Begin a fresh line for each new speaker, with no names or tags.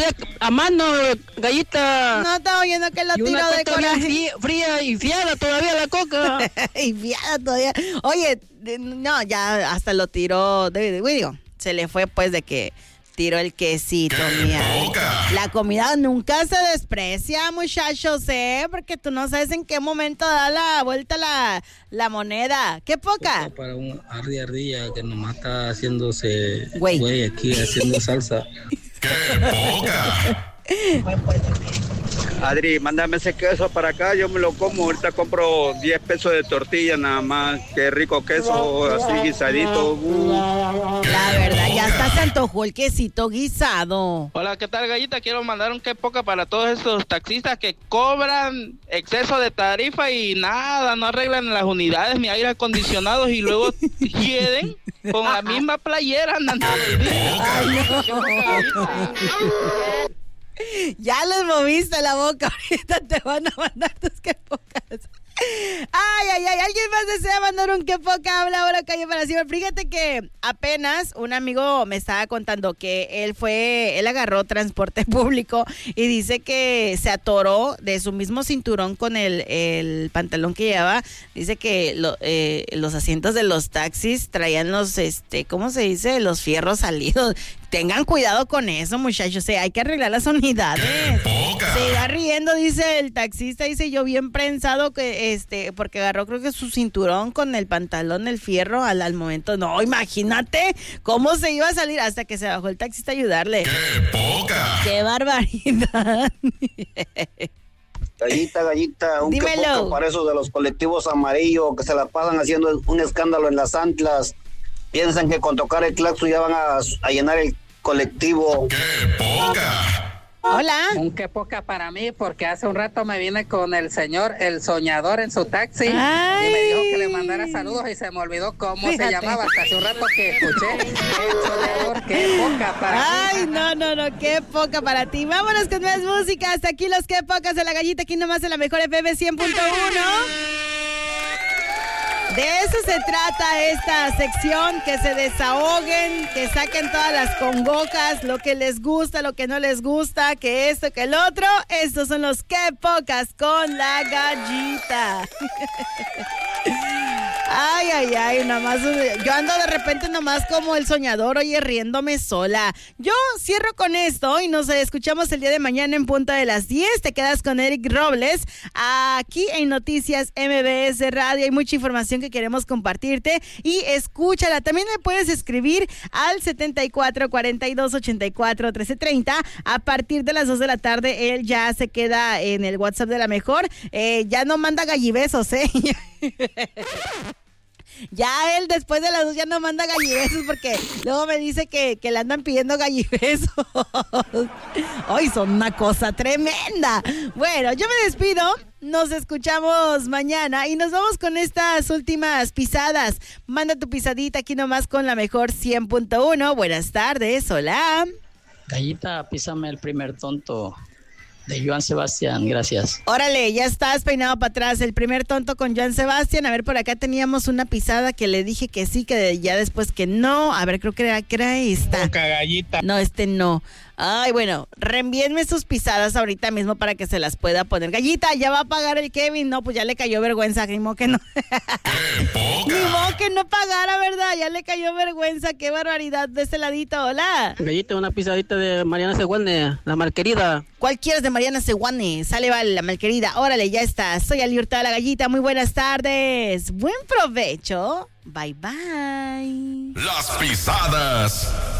tortilla a mano, Gallita.
No estaba oyendo que lo
Y
tiró
una
de
coca
coraje.
bien fría y fiada todavía la coca.
Y fiada todavía. Oye, no, ya hasta lo tiró. Digo, se le fue pues de que tiró el quesito, mía. La comida nunca se desprecia, muchachos, porque tú no sabes en qué momento da la vuelta la moneda. ¡Qué poca!
Para un ardilla que nomás está haciéndose
güey
aquí haciendo salsa.
¡Qué poca!
Adri, mándame ese queso para acá, yo me lo como. Ahorita compro 10 pesos de tortilla nada más. Qué rico queso, así guisadito.
La verdad, ya hasta se antojó el quesito guisado.
Hola, ¿qué tal, Gallita? Quiero mandar un qué poca para todos estos taxistas que cobran exceso de tarifa y nada, no arreglan las unidades ni aire acondicionados y luego hieden con la misma playera andando.
Ya les moviste la boca, ahorita te van a mandar tus que pocas. Ay, alguien más desea mandar un que poca, habla ahora calle para siempre. Fíjate que apenas un amigo me estaba contando que él agarró transporte público y dice que se atoró de su mismo cinturón con el pantalón que llevaba. Dice que los asientos de los taxis traían los, ¿cómo se dice? Los fierros salidos. Tengan cuidado con eso, muchachos. Hay que arreglar las unidades. Se irá riendo, dice el taxista. Dice yo bien prensado que porque agarró creo que su cinturón con el pantalón, el fierro al momento. No, imagínate cómo se iba a salir hasta que se bajó el taxista a ayudarle.
¡Qué poca!
¡Qué barbaridad!
Gallita, un
Dímelo.
que poca para esos de los colectivos amarillos que se la pasan haciendo un escándalo en las anclas. Piensan que con tocar el claxon ya van a llenar el colectivo.
¡Qué poca!
Hola.
Un qué poca para mí, porque hace un rato me vine con el señor, el soñador en su taxi.
Ay.
Y me dijo que le mandara saludos y se me olvidó cómo se llamaba. Hasta hace un rato que escuché el soñador. Qué poca para mí.
Ay, no, qué poca para ti. Vámonos con más música. Hasta aquí los qué pocas de la Gallita, aquí nomás en la mejor FM 100.1. De eso se trata esta sección, que se desahoguen, que saquen todas las congocas, lo que les gusta, lo que no les gusta, que esto, que el otro. Estos son los qué pocas con la Gallita. Ay, nomás, yo ando de repente nomás como el soñador, oye, riéndome sola. Yo cierro con esto y nos escuchamos el día de mañana en punto de las 10. Te quedas con Eric Robles aquí en Noticias MBS Radio. Hay mucha información que queremos compartirte y escúchala. También me puedes escribir al 74 42 84 13 30. A partir de las 2 de la tarde, él ya se queda en el WhatsApp de la mejor. Ya no manda gallibesos, Ya él después de las 2 ya no manda gallibesos porque luego me dice que le andan pidiendo gallibesos. Hoy son una cosa tremenda. Bueno, yo me despido. Nos escuchamos mañana y nos vamos con estas últimas pisadas. Manda tu pisadita aquí nomás con la mejor 100.1. Buenas tardes, hola.
Gallita, písame el primer tonto de Joan Sebastián, gracias.
Órale, ya estás peinado para atrás. El primer tonto con Joan Sebastián. A ver, por acá teníamos una pisada que le dije que sí, que ya después que no. A ver, creo que era esta.
Poca, Gallita.
No, no. Ay, bueno, reenvíenme sus pisadas ahorita mismo para que se las pueda poner. Gallita, ya va a pagar el Kevin. No, pues ya le cayó vergüenza, ni modo que no. Ni modo que no pagara, ¿verdad? Ya le cayó vergüenza. Qué barbaridad de ese ladito. Hola.
Gallita, una pisadita de Mariana Seguane, la malquerida.
¿Cuál quieres de Mariana Seguane? Sale, vale, la malquerida. Órale, ya está. Soy Ali Hurtado, la Gallita. Muy buenas tardes. Buen provecho. Bye, bye.
Las pisadas